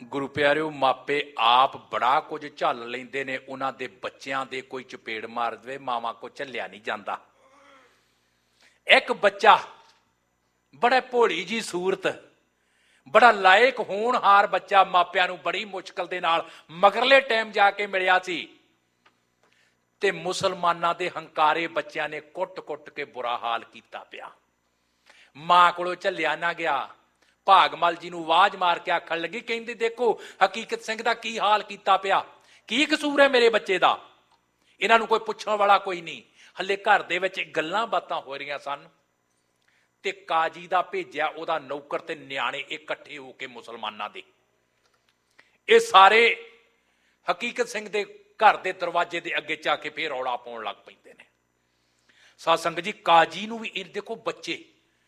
ਗੁਰੂ ਪਿਆਰਿਓ, ਮਾਪੇ ਆਪ ਬੜਾ ਕੁਝ ਝੱਲ ਲੈਂਦੇ ਨੇ, ਉਹਨਾਂ ਦੇ ਬੱਚਿਆਂ ਦੇ ਕੋਈ ਚਪੇੜ ਮਾਰ ਦੇਵੇ ਮਾਵਾਂ ਕੋ ਝੱਲਿਆ ਨਹੀਂ ਜਾਂਦਾ। ਇੱਕ ਬੱਚਾ ਬੜਾ ਭੋਲੀ ਜੀ ਸੂਰਤ, ਬੜਾ ਲਾਇਕ ਹੋਣਹਾਰ ਬੱਚਾ ਮਾਪਿਆਂ ਨੂੰ ਬੜੀ ਮੁਸ਼ਕਲ ਦੇ ਨਾਲ ਮਗਰਲੇ ਟਾਈਮ ਜਾ ਕੇ ਮਿਲਿਆ ਸੀ, ਤੇ ਮੁਸਲਮਾਨਾਂ ਦੇ ਹੰਕਾਰੇ ਬੱਚਿਆਂ ਨੇ ਕੁੱਟ-ਕੁੱਟ ਕੇ ਬੁਰਾ ਹਾਲ ਕੀਤਾ ਪਿਆ। ਮਾਂ ਕੋਲੋਂ ਝੱਲਿਆ ਨਾ ਗਿਆ। ਭਾਗਮਲ ਜੀ ਨੂੰ ਆਵਾਜ਼ ਮਾਰ ਕੇ ਆਖਣ ਲੱਗੀ, ਕਹਿੰਦੇ ਦੇਖੋ ਹਕੀਕਤ ਸਿੰਘ ਦਾ ਕੀ ਹਾਲ ਕੀਤਾ ਪਿਆ, ਕੀ ਕਸੂਰ ਹੈ ਮੇਰੇ ਬੱਚੇ ਦਾ। ਇਹਨਾਂ ਨੂੰ ਕੋਈ ਪੁੱਛਣ ਵਾਲਾ ਕੋਈ ਨਹੀਂ। ਹਲੇ ਘਰ ਦੇ ਵਿੱਚ ਗੱਲਾਂ ਬਾਤਾਂ ਹੋ ਰਹੀਆਂ ਸਨ, ਤੇ ਕਾਜੀ ਦਾ ਭੇਜਿਆ ਉਹਦਾ ਨੌਕਰ ਤੇ ਨਿਆਣੇ ਇਕੱਠੇ ਹੋ ਕੇ ਮੁਸਲਮਾਨਾਂ ਦੇ, ਇਹ ਸਾਰੇ ਹਕੀਕਤ ਸਿੰਘ ਦੇ ਘਰ ਦੇ ਦਰਵਾਜ਼ੇ ਦੇ ਅੱਗੇ ਜਾ ਕੇ ਫੇਰ ਰੌਲਾ ਪਾਉਣ ਲੱਗ ਪੈਂਦੇ ਨੇ। ਸਾਧ ਸੰਗਤ ਜੀ, ਕਾਜੀ ਨੂੰ ਵੀ ਇਹ ਦੇਖੋ ਬੱਚੇ,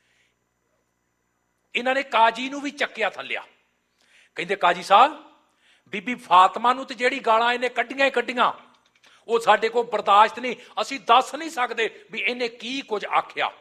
ਇਹਨਾਂ ਨੇ ਕਾਜੀ ਨੂੰ ਵੀ ਚੱਕਿਆ ਥੱਲਿਆ। ਕਹਿੰਦੇ ਕਾਜੀ ਸਾਹਿਬ, ਬੀਬੀ ਫਾਤਮਾ ਨੂੰ ਤੇ ਜਿਹੜੀ ਗਾਲਾਂ ਇਹਨੇ ਕੱਢੀਆਂ ਹੀ ਕੱਢੀਆਂ, ਉਹ ਸਾਡੇ ਕੋਲ ਬਰਦਾਸ਼ਤ ਨਹੀਂ, ਅਸੀਂ ਦੱਸ ਨਹੀਂ ਸਕਦੇ ਵੀ ਇਹਨੇ ਕੀ ਕੁਝ ਆਖਿਆ।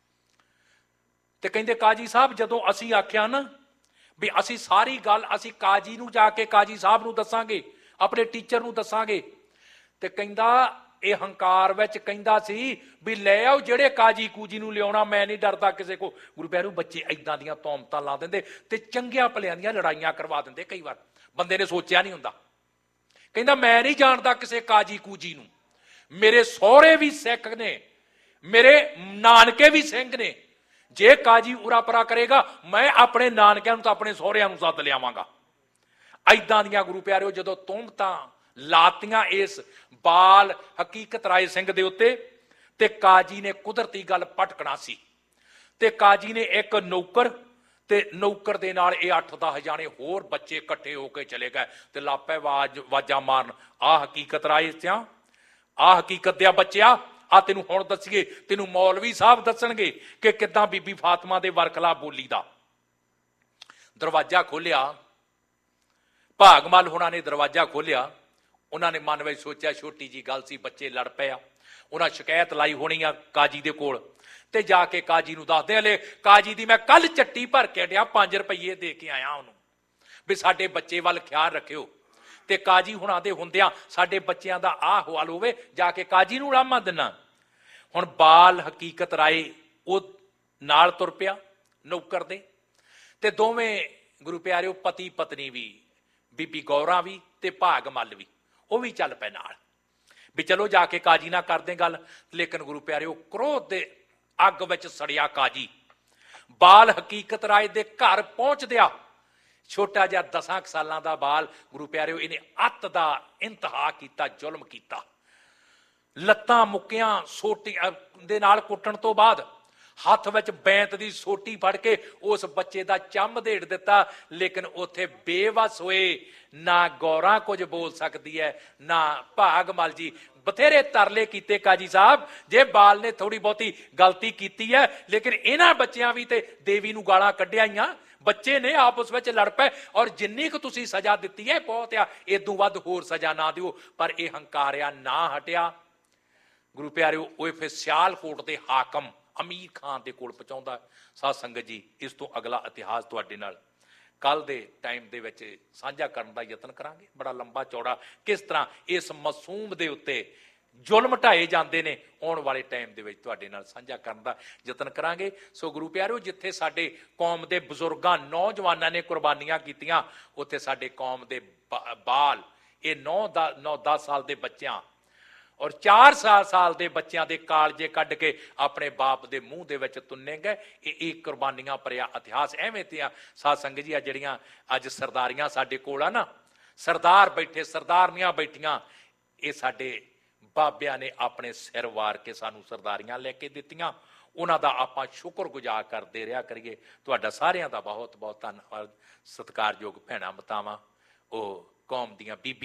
ਤੇ ਕਹਿੰਦੇ ਕਾਜੀ ਸਾਹਿਬ, ਜਦੋਂ ਅਸੀਂ ਆਖਿਆ ਨਾ ਵੀ ਅਸੀਂ ਸਾਰੀ ਗੱਲ ਅਸੀਂ ਕਾਜੀ ਨੂੰ ਜਾ ਕੇ ਕਾਜੀ ਸਾਹਿਬ ਨੂੰ ਦੱਸਾਂਗੇ, ਆਪਣੇ ਟੀਚਰ ਨੂੰ ਦੱਸਾਂਗੇ, ਤੇ ਕਹਿੰਦਾ ਇਹ ਹੰਕਾਰ ਵਿੱਚ ਕਹਿੰਦਾ ਸੀ ਵੀ ਲੈ ਆਓ ਜਿਹੜੇ ਕਾਜੀ ਕੂਜੀ ਨੂੰ ਲਿਆਉਣਾ, ਮੈਂ ਨਹੀਂ ਡਰਦਾ ਕਿਸੇ ਕੋ। ਗੁਰੂ ਪਿਆਰਿਓ, ਬੱਚੇ ਏਦਾਂ ਦੀਆਂ ਤੌਮਤਾਂ ਲਾ ਦਿੰਦੇ ਤੇ ਚੰਗਿਆਂ ਭਲਿਆਂ ਦੀਆਂ ਲੜਾਈਆਂ ਕਰਵਾ ਦਿੰਦੇ। ਕਈ ਵਾਰ ਬੰਦੇ ਨੇ ਸੋਚਿਆ ਨਹੀਂ ਹੁੰਦਾ। ਕਹਿੰਦਾ ਮੈਂ ਨਹੀਂ ਜਾਣਦਾ ਕਿਸੇ ਕਾਜੀ ਕੂਜੀ ਨੂੰ, ਮੇਰੇ ਸਹੁਰੇ ਵੀ ਸਿੱਖ ਨੇ, ਮੇਰੇ ਨਾਨਕੇ ਵੀ ਸਿੰਘ ਨੇ, ਜੇ ਕਾਜੀ ਉਰਾ ਪਰਾ ਕਰੇਗਾ ਮੈਂ ਆਪਣੇ ਨਾਨਕਿਆਂ ਨੂੰ ਤਾਂ ਆਪਣੇ ਸਹੁਰਿਆਂ ਨੂੰ ਸੱਦ ਲਿਆਵਾਂਗਾ। ਏਦਾਂ ਦੀਆਂ ਗੁਰੂ ਪਿਆਰਿਓ ਜਦੋਂ ਤੁਹਮਤਾਂ ਲਾਤੀਆਂ ਇਸ ਬਾਲ ਹਕੀਕਤ ਰਾਏ ਸਿੰਘ ਦੇ ਉੱਤੇ, ਤੇ ਕਾਜੀ ਨੇ ਕੁਦਰਤੀ ਗੱਲ ਪਟਕਣਾ ਸੀ, ਤੇ ਕਾਜੀ ਨੇ ਇੱਕ ਨੌਕਰ ਤੇ ਨੌਕਰ ਦੇ ਨਾਲ ਇਹ 8-10 ਜਾਣੇ ਹੋਰ ਬੱਚੇ ਇਕੱਠੇ ਹੋ ਕੇ ਚਲੇ ਗਏ ਤੇ ਲਾਪੇ ਆਵਾਜ਼ਾਂ ਮਾਰਨ, ਆਹ ਹਕੀਕਤ ਰਾਏ ਸਿਆ, ਆਹ ਹਕੀਕਤ ਦਿਆ ਬੱਚਿਆ, ਆ ਤੈਨੂੰ ਹੁਣ ਦੱਸੀਏ, ਤੈਨੂੰ ਮੌਲਵੀ ਸਾਹਿਬ ਦੱਸਣਗੇ ਕਿ ਕਿੱਦਾਂ ਬੀਬੀ ਫਾਤਮਾ ਦੇ ਵਰਖਲਾ ਬੋਲੀ ਦਾ। ਦਰਵਾਜ਼ਾ ਖੋਲਿਆ, ਭਾਗਮਲ ਹੁਣਾਂ ਨੇ ਦਰਵਾਜ਼ਾ ਖੋਲਿਆ। ਉਹਨਾਂ ਨੇ ਮਨ ਵਿੱਚ ਸੋਚਿਆ ਛੋਟੀ ਜੀ ਗੱਲ ਸੀ, ਬੱਚੇ ਲੜ ਪਏ ਆ, ਉਹਨਾਂ ਸ਼ਿਕਾਇਤ ਲਾਈ ਹੋਣੀ ਆ ਕਾਜੀ ਦੇ ਕੋਲ, ਤੇ ਜਾ ਕੇ ਕਾਜੀ ਨੂੰ ਦੱਸਦੇ, ਹਲੇ ਕਾਜੀ ਦੀ ਮੈਂ ਕੱਲ ਚੱਟੀ ਭਰ ਕੇ ਡਿਆ 5 ਰੁਪਏ ਦੇ ਕੇ ਆਇਆ ਉਹਨੂੰ, ਵੀ ਸਾਡੇ ਬੱਚੇ ਵੱਲ ਖਿਆਲ ਰੱਖਿਓ, ਤੇ ਕਾਜੀ ਹੁਣਾਂ ਦੇ ਹੁੰਦਿਆਂ ਸਾਡੇ ਬੱਚਿਆਂ ਦਾ ਆਹ ਹਾਲ ਹੋਵੇ, ਜਾ ਕੇ ਕਾਜੀ ਨੂੰ ਲਾਮਾ ਦਿਨਾ। ਹੁਣ ਬਾਲ ਹਕੀਕਤ ਰਾਏ ਉਹ ਨਾਲ ਤੁਰ ਪਿਆ ਨੌਕਰ ਦੇ, ਤੇ ਦੋਵੇਂ ਗੁਰੂ ਪਿਆਰਿਓ ਪਤੀ ਪਤਨੀ ਵੀ, ਬੀਬੀ ਗੌਰਾ ਵੀ ਤੇ ਭਾਗਮਲ ਵੀ, ਉਹ ਵੀ ਚੱਲ ਪਏ ਨਾਲ ਵੀ ਚਲੋ ਜਾ ਕੇ ਕਾਜੀ ਨਾਲ ਕਰਦੇ ਗੱਲ। ਲੇਕਿਨ ਗੁਰੂ ਪਿਆਰਿਓ, ਕ੍ਰੋਧ ਦੇ ਅੱਗ ਵਿੱਚ ਸੜਿਆ ਕਾਜੀ ਬਾਲ ਹਕੀਕਤ ਰਾਏ ਦੇ ਘਰ ਪਹੁੰਚਦਿਆ, ਛੋਟਾ ਜਿਹਾ 10 ਸਾਲਾਂ ਦਾ ਬਾਲ, ਗੁਰੂ ਪਿਆਰਿਓ ਇਹਨੇ ਅੱਤ ਦਾ ਇੰਤਹਾ ਕੀਤਾ, ਜ਼ੁਲਮ ਕੀਤਾ। ਲੱਤਾਂ ਮੁੱਕਿਆਂ ਸੋਟੀ ਦੇ ਨਾਲ ਕੁੱਟਣ ਤੋਂ ਬਾਅਦ ਹੱਥ ਵਿੱਚ ਬੈਂਤ ਦੀ ਸੋਟੀ ਫੜ ਕੇ ਉਸ ਬੱਚੇ ਦਾ ਚੰਮ ਦੇੜ ਦਿੱਤਾ। ਲੇਕਿਨ ਉੱਥੇ ਬੇਵਸ ਹੋਏ, ਨਾ ਗੌਰਾ ਕੁਝ ਬੋਲ ਸਕਦੀ ਹੈ, ਨਾ ਭਾਗਮਲ ਜੀ। ਬਥੇਰੇ ਤਰਲੇ ਕੀਤੇ ਕਾਜੀ ਸਾਹਿਬ, ਜੇ ਬਾਲ ਨੇ ਥੋੜੀ ਬਹੁਤੀ ਗਲਤੀ ਕੀਤੀ ਹੈ, ਲੇਕਿਨ ਇਹਨਾਂ ਬੱਚਿਆਂ ਵੀ ਤੇ ਦੇਵੀ ਨੂੰ ਗਾਲਾਂ ਕੱਢਿਆਈਆਂ, ਬੱਚੇ ਨੇ ਆਪਸ ਵਿੱਚ ਲੜ ਪਏ, ਔਰ ਜਿੰਨੀ ਕੁ ਤੁਸੀਂ ਸਜ਼ਾ ਦਿੱਤੀ ਹੈ ਬਹੁਤ ਆ, ਇਦੋਂ ਵੱਧ ਹੋਰ ਸਜ਼ਾ ਨਾ ਦਿਓ। ਪਰ ਇਹ ਹੰਕਾਰਿਆ ਨਾ ਹਟਿਆ। ਗੁਰੂ ਪਿਆਰਿਓ, ਉਹ ਫਿਰ ਸਿਆਲਕੋਟ ਦੇ ਹਾਕਮ ਅਮੀਰ ਖਾਨ ਦੇ ਕੋਲ ਪਹੁੰਚਾਉਂਦਾ। ਸਾਧ ਸੰਗਤ ਜੀ, ਇਸ ਤੋਂ ਅਗਲਾ ਇਤਿਹਾਸ ਤੁਹਾਡੇ ਨਾਲ ਕੱਲ ਦੇ ਟਾਈਮ ਦੇ ਵਿੱਚ ਸਾਂਝਾ ਕਰਨ ਦਾ ਯਤਨ ਕਰਾਂਗੇ, ਬੜਾ ਲੰਬਾ ਚੌੜਾ, ਕਿਸ ਤਰ੍ਹਾਂ ਇਸ ਮਾਸੂਮ ਦੇ ਉੱਤੇ ਜ਼ੁਲਮ ਢਾਏ ਜਾਂਦੇ ਨੇ, ਆਉਣ ਵਾਲੇ ਟਾਈਮ ਦੇ ਵਿੱਚ ਤੁਹਾਡੇ ਨਾਲ ਸਾਂਝਾ ਕਰਨ ਦਾ ਯਤਨ ਕਰਾਂਗੇ। ਸੋ ਗੁਰੂ ਪਿਆਰਿਓ, ਜਿੱਥੇ ਸਾਡੇ ਕੌਮ ਦੇ ਬਜ਼ੁਰਗਾਂ ਨੌਜਵਾਨਾਂ ਨੇ ਕੁਰਬਾਨੀਆਂ ਕੀਤੀਆਂ, ਉੱਥੇ ਸਾਡੇ ਕੌਮ ਦੇ ਬਾਲ, ਇਹ 9-10 ਸਾਲ ਦੇ ਬੱਚਿਆਂ ਔਰ 4 ਸਾਲ ਦੇ ਬੱਚਿਆਂ ਦੇ ਕਾਲਜੇ ਕੱਢ ਕੇ ਆਪਣੇ ਬਾਪ ਦੇ ਮੂੰਹ ਦੇ ਵਿੱਚ ਤੁੰਨੇ ਗਏ। ਇਹ ਕੁਰਬਾਨੀਆਂ ਭਰਿਆ ਇਤਿਹਾਸ। ਐਵੇਂ ਤੇ ਆ ਸਾਧ ਸੰਗਤ ਜੀ, ਆ ਜਿਹੜੀਆਂ ਅੱਜ ਸਰਦਾਰੀਆਂ ਸਾਡੇ ਕੋਲ ਆ ਨਾ, ਸਰਦਾਰ ਬੈਠੇ, ਸਰਦਾਰਨੀਆਂ ਬੈਠੀਆਂ, ਇਹ ਸਾਡੇ ਬਾਬਿਆਂ ਨੇ ਆਪਣੇ ਸਿਰ ਵਾਰ ਕੇ ਸਾਨੂੰ ਸਰਦਾਰੀਆਂ ਲੈ ਕੇ ਦਿੱਤੀਆਂ। ਉਹਨਾਂ ਦਾ ਆਪਾਂ ਸ਼ੁਕਰਗੁਜ਼ਾਰ ਕਰਦੇ ਰਿਹਾ ਕਰੀਏ। ਤੁਹਾਡਾ ਸਾਰਿਆਂ ਦਾ ਬਹੁਤ ਬਹੁਤ ਧੰਨਵਾਦ। ਸਤਿਕਾਰਯੋਗ ਭੈਣਾਂ ਮਾਤਾਵਾਂ, ਉਹ ਕੌਮ ਦੀਆਂ ਬੀਬੀ